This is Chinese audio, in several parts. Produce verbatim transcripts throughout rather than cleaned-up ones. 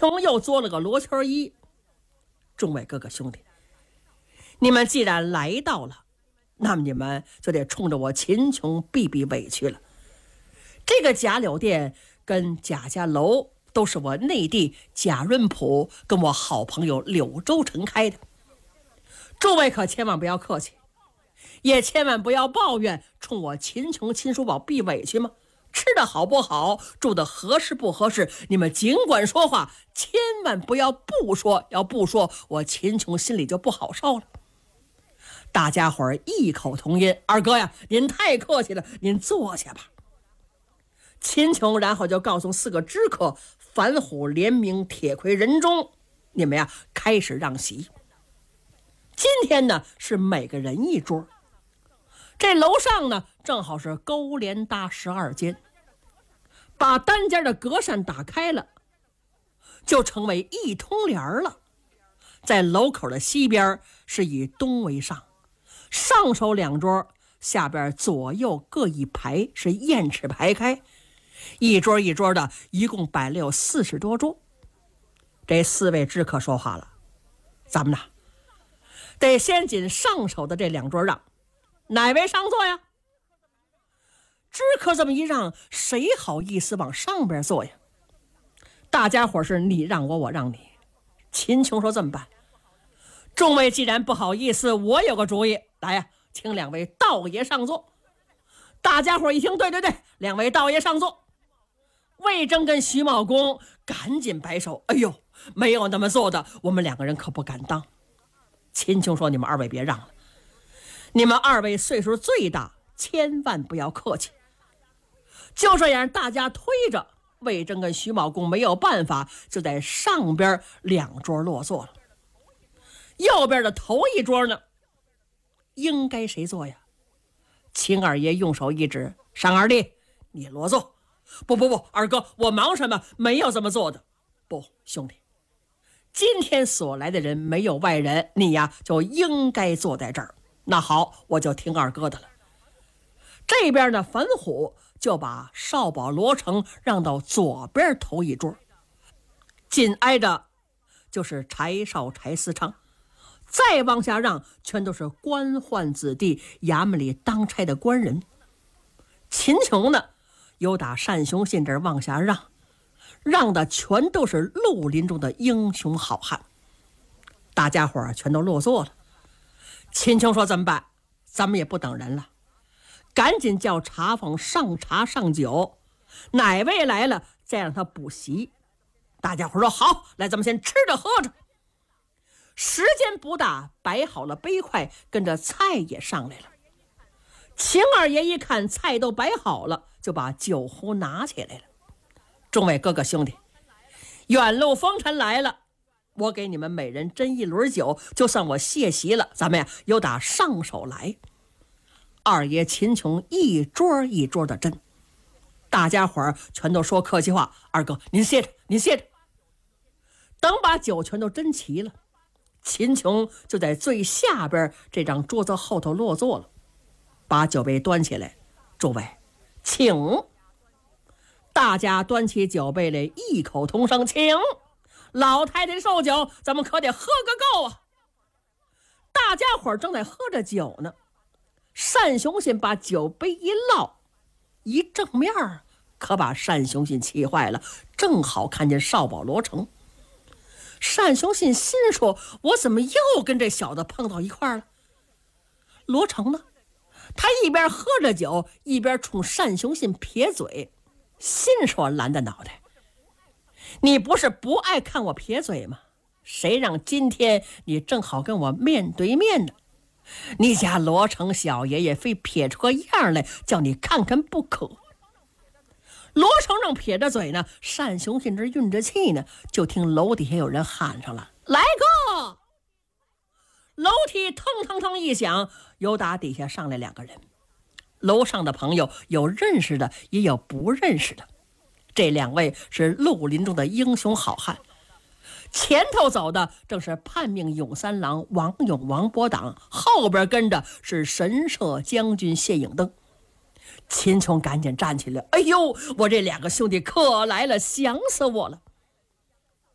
琼又做了个罗圈衣。众位哥哥兄弟，你们既然来到了，那么你们就得冲着我秦琼避避委屈了。这个贾柳店跟贾家楼都是我内地贾润甫跟我好朋友柳州城开的，诸位可千万不要客气，也千万不要抱怨冲我秦琼秦叔宝避委屈吗？吃的好不好，住的合适不合适，你们尽管说话，千万不要不说，要不说我秦琼心里就不好受了。大家伙儿异口同音，二哥呀，您太客气了，您坐下吧。秦琼然后就告诉四个知客，反虎、连明、铁魁、人中，你们呀开始让席。今天呢是每个人一桌，这楼上呢正好是勾连搭十二间，把单间的隔扇打开了，就成为一通帘了。在楼口的西边是以东为上，上手两桌，下边左右各一排，是雁翅排开，一桌一桌的，一共摆了有四十多桌。这四位知客说话了，咱们呢得先紧上手的这两桌让，哪位上座呀？知客这么一让，谁好意思往上边坐呀？大家伙是你让我，我让你。秦琼说这么办，众位既然不好意思，我有个主意，来呀，请两位道爷上座。大家伙一听，对对对，两位道爷上座。魏征跟徐茂公赶紧摆手，哎呦，没有那么做的，我们两个人可不敢当。秦琼说，你们二位别让了，你们二位岁数最大，千万不要客气。就这样，大家推着魏征跟徐茂公没有办法，就在上边两桌落座了。右边的头一桌呢，应该谁坐呀？秦二爷用手一指，上二弟，你落座。不不不，二哥，我忙什么？没有这么做的。不，兄弟，今天所来的人没有外人，你呀就应该坐在这儿。那好，我就听二哥的了。这边呢，樊虎就把少保罗成让到左边头一桌，紧挨着就是柴少、柴思昌，再往下让全都是官宦子弟，衙门里当差的官人。秦琼呢，由打单雄信这儿往下让，让的全都是绿林中的英雄好汉。大家伙儿全都落座了。秦琼说，怎么办？咱们也不等人了，赶紧叫茶坊上茶上酒，哪位来了再让他补席。大家伙说好，来，咱们先吃着喝着。时间不大，摆好了杯筷，跟着菜也上来了。秦二爷一看菜都摆好了，就把酒壶拿起来了。众位哥哥兄弟，远路风尘来了，我给你们每人斟一轮酒，就算我谢席了。咱们呀有打上手来。二爷秦琼一桌一桌的斟，大家伙儿全都说客气话，二哥您歇着，您歇着。等把酒全都斟齐了，秦琼就在最下边这张桌子后头落座了，把酒杯端起来，诸位请。大家端起酒杯来，异口同声，请老太太受酒，咱们可得喝个够啊。大家伙正在喝着酒呢，单雄信把酒杯一落，一正面可把单雄信气坏了，正好看见少保罗成。单雄信心说，我怎么又跟这小子碰到一块了？罗成呢，他一边喝着酒，一边冲单雄信撇嘴，心说，蓝的脑袋，你不是不爱看我撇嘴吗？谁让今天你正好跟我面对面呢？你家罗成小爷爷非撇出个样来叫你看看不可。罗成正撇着嘴呢，单雄信这运着气呢，就听楼底下有人喊上了，来个！楼梯腾腾腾一响，由打底下上来两个人。楼上的朋友有认识的，也有不认识的。这两位是绿林中的英雄好汉，前头走的正是叛命勇三郎王勇王伯党，后边跟着是神社将军谢影登。秦琼赶紧站起来，哎呦，我这两个兄弟可来了，想死我了。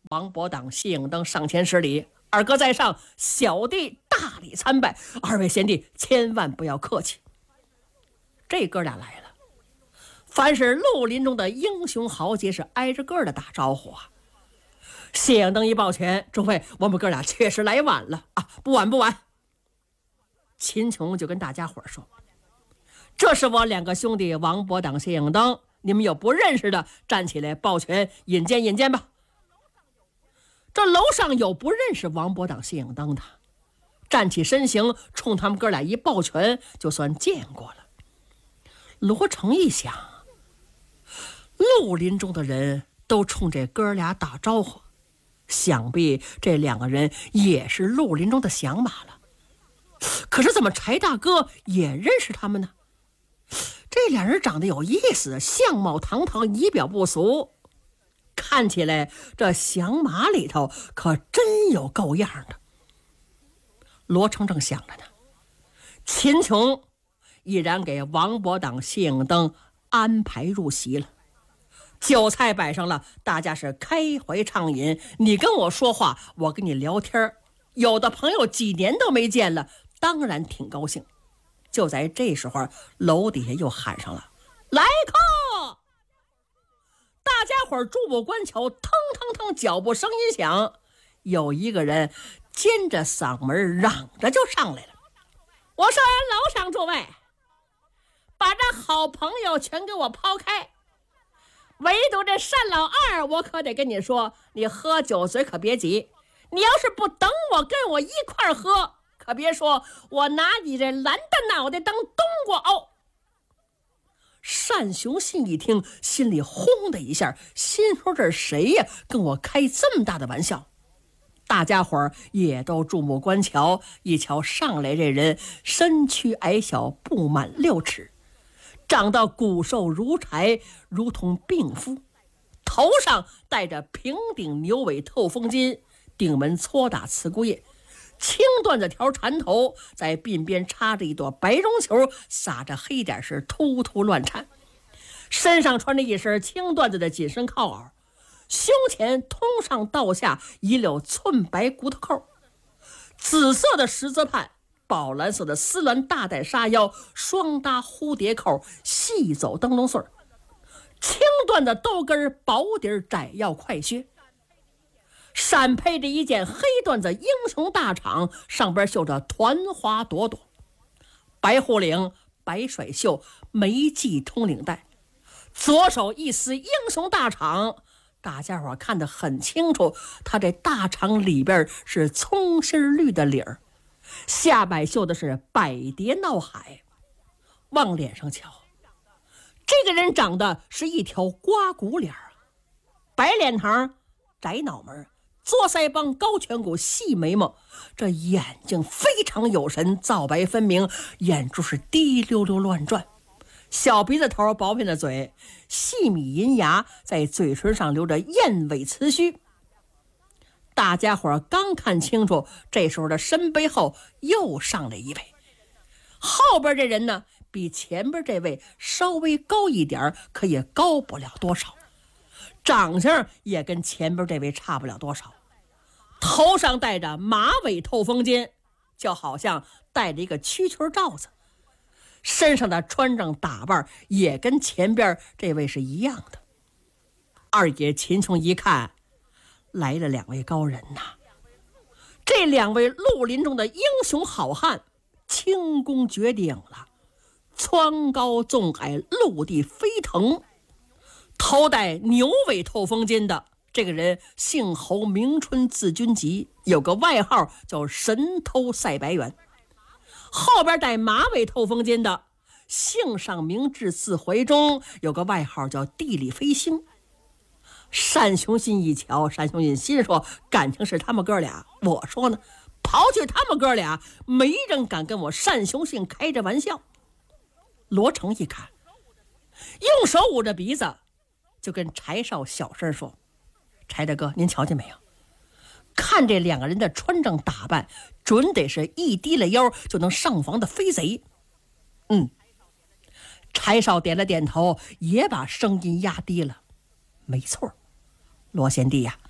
王伯当、谢应登上前施礼，二哥在上，小弟大礼参拜，二位贤弟千万不要客气。这哥俩来了，凡是绿林中的英雄豪杰是挨着个的打招呼啊。谢应登一抱拳，诸位，我们哥俩确实来晚了啊，不晚不晚。秦琼就跟大家伙说，这是我两个兄弟王伯当、谢应登，你们有不认识的站起来抱拳引荐引荐吧。这楼上有不认识王伯当、谢应登的，站起身形冲他们哥俩一抱拳，就算见过了。罗成一想，绿林中的人都冲这哥俩打招呼，想必这两个人也是绿林中的响马了。可是怎么柴大哥也认识他们呢？这俩人长得有意思，相貌堂堂，仪表不俗，看起来这响马里头可真有够样的。罗成正想着呢，秦琼已然给王伯当、谢应登安排入席了，酒菜摆上了，大家是开怀畅饮，你跟我说话，我跟你聊天，有的朋友几年都没见了，当然挺高兴。就在这时候，楼底下又喊上了，来客！大家伙注目观瞧，腾腾腾，脚步声音响，有一个人尖着嗓门嚷着就上来了，我说楼上诸位，把这好朋友全给我抛开，唯独这单老二，我可得跟你说，你喝酒嘴可别急，你要是不等我跟我一块喝，可别说我拿你这蓝的脑袋当冬瓜熬。单雄信一听，心里轰的一下，心说这是谁呀，跟我开这么大的玩笑。大家伙儿也都注目观瞧，一瞧上来这人身躯矮小，不满六尺，长到骨瘦如柴，如同病夫，头上戴着平顶牛尾透风巾，顶门搓打刺骨叶，青缎子条缠头，在鬓边插着一朵白绒球，撒着黑点是突突乱颤，身上穿着一身青缎子的紧身靠袄，胸前通上到下一溜寸白骨头扣，紫色的十字畔，宝蓝色的丝鸾大带纱腰，双搭蝴蝶扣，细走灯笼穗，青缎的兜跟薄底窄腰快靴，闪配着一件黑缎子英雄大氅，上边绣着团花朵朵，白护领，白甩袖，梅系通领带，左手一撕英雄大氅，大家伙看得很清楚，他这大氅里边是葱心绿的理儿，下摆绣的是百蝶闹海。往脸上瞧，这个人长得是一条刮骨脸，白脸膛，窄脑门，左腮帮，高颧骨，细眉毛，这眼睛非常有神，皂白分明，眼珠是滴溜溜乱转，小鼻子头，薄片的嘴，细米银牙，在嘴唇上留着燕尾雌须。大家伙刚看清楚，这时候的身背后又上来一位，后边这人呢比前边这位稍微高一点，可也高不了多少，长相也跟前边这位差不了多少，头上戴着马尾透风巾，就好像戴着一个蛐蛐罩子，身上的穿着打扮也跟前边这位是一样的。二爷秦琼一看，来了两位高人呐，这两位绿林中的英雄好汉，轻功绝顶了，蹿高纵矮，陆地飞腾，头戴牛尾透风巾的这个人姓侯，名春，字君集，有个外号叫神偷赛白猿。后边戴马尾透风巾的姓尚，名志，字怀忠，有个外号叫地里飞星。单雄信一瞧，单雄信心说，感情是他们哥俩，我说呢，刨去他们哥俩，没人敢跟我单雄信开着玩笑。罗成一看，用手捂着鼻子，就跟柴少小声说，柴大哥，您瞧见没有？看这两个人的穿着打扮，准得是一低了腰就能上房的飞贼。嗯，柴少点了点头，也把声音压低了。没错，罗贤弟呀、啊，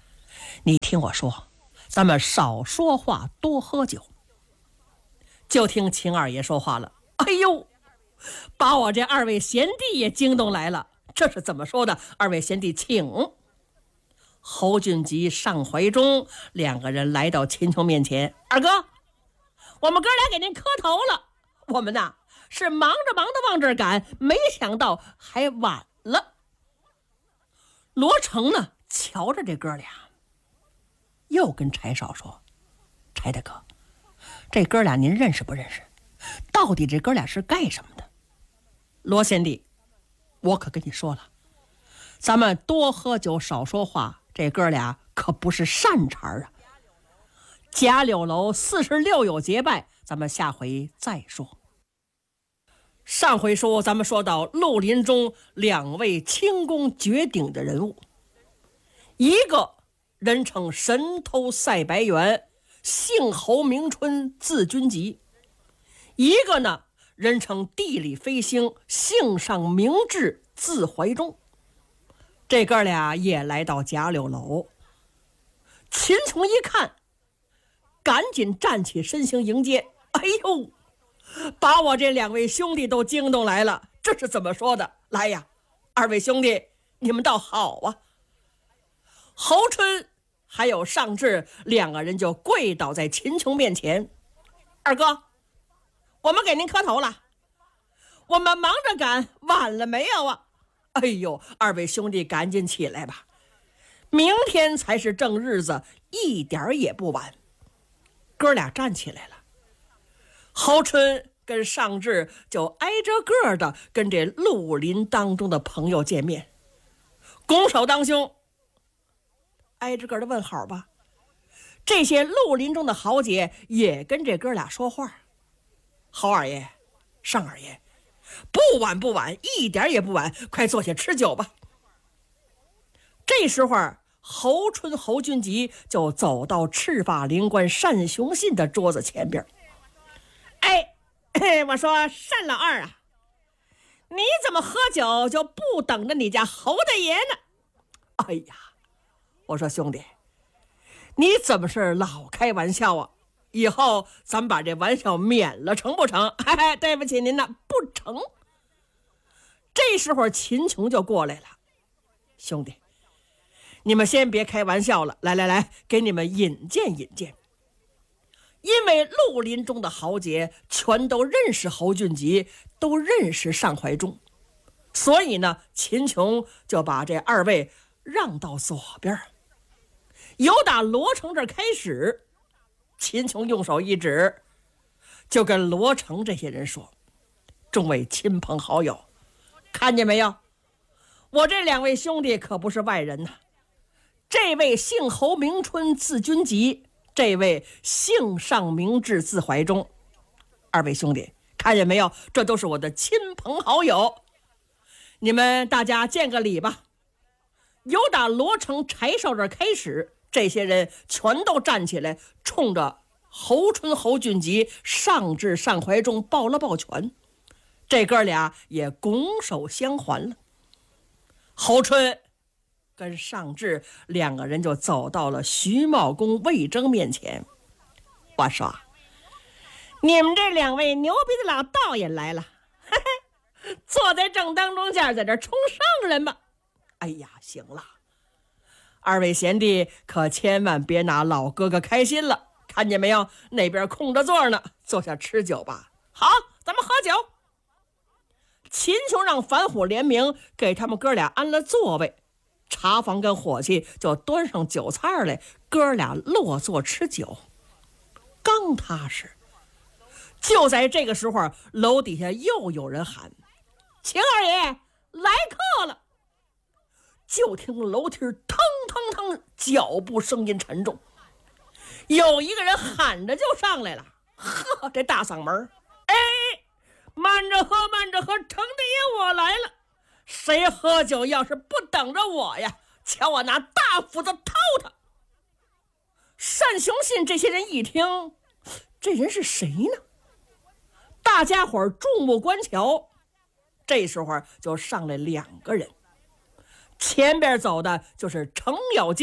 你听我说，咱们少说话，多喝酒。就听秦二爷说话了，哎呦，把我这二位贤弟也惊动来了。这是怎么说的？二位贤弟请。侯俊吉、尚怀忠两个人来到秦琼面前，二哥，我们哥俩给您磕头了。我们呐是忙着忙着往这儿赶，没想到还晚了。罗成呢瞧着这哥俩，又跟柴少说，柴大哥，这哥俩您认识不认识？到底这哥俩是干什么的？罗贤弟，我可跟你说了，咱们多喝酒少说话，这哥俩可不是善茬啊。贾柳楼四十六友结拜，咱们下回再说。上回说咱们说到绿林中两位轻功绝顶的人物，一个人称神偷赛白猿，姓侯名春，字君吉；一个呢人称地理飞星，姓上明志，字怀忠。这哥俩也来到贾柳楼，秦琼一看，赶紧站起身形迎接。哎呦，把我这两位兄弟都惊动来了，这是怎么说的？来呀，二位兄弟，你们倒好啊。侯春还有尚志两个人就跪倒在秦琼面前，二哥，我们给您磕头了，我们忙着赶，晚了没有啊？哎呦，二位兄弟赶紧起来吧，明天才是正日子，一点也不晚。哥俩站起来了，侯春跟尚志就挨着个的跟这绿林当中的朋友见面，拱手当胸，挨着个的问好吧。这些绿林中的豪杰也跟这哥俩说话，侯二爷，尚二爷，不晚不晚，一点也不晚，快坐下吃酒吧。这时候侯春、侯俊吉就走到赤发灵官单雄信的桌子前边。哎，我说单老二啊，你怎么喝酒就不等着你家侯大爷呢？哎呀，我说兄弟，你怎么是老开玩笑啊？以后咱们把这玩笑免了，成不成？哎，对不起您了，不成。这时候秦琼就过来了，兄弟，你们先别开玩笑了，来来来，给你们引荐引荐。因为绿林中的豪杰全都认识侯俊吉，都认识尚怀忠，所以呢，秦琼就把这二位让到左边。由打罗成这儿开始，秦琼用手一指，就跟罗成这些人说，众位亲朋好友，看见没有，我这两位兄弟可不是外人呐。这位姓侯名春，字君吉，这位姓尚明志，字怀忠。二位兄弟看见没有，这都是我的亲朋好友，你们大家见个礼吧。由打罗成、柴少这开始，这些人全都站起来，冲着侯春、侯俊吉、尚志、尚怀忠抱了抱拳。这哥俩也拱手相还了。侯春跟尚志两个人就走到了徐茂公魏征面前。我说，你们这两位牛逼的老道爷来了，嘿嘿，坐在正当中间，在这冲上人吧。哎呀，行了，二位贤弟可千万别拿老哥哥开心了，看见没有，那边空着座呢，坐下吃酒吧。好，咱们喝酒。秦琼让反虎联名给他们哥俩安了座位，茶房跟伙计就端上酒菜来，哥俩落座吃酒。刚踏实，就在这个时候，楼底下又有人喊，秦二爷来客了。就听楼梯腾腾腾，脚步声音沉重，有一个人喊着就上来了，呵，这大嗓门，哎，慢着喝，慢着喝，程大爷我来了。谁喝酒要是不等着我呀，瞧我拿大斧子掏他。单雄信这些人一听，这人是谁呢？大家伙儿注目观瞧。这时候就上来两个人，前边走的就是程咬金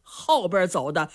后边走的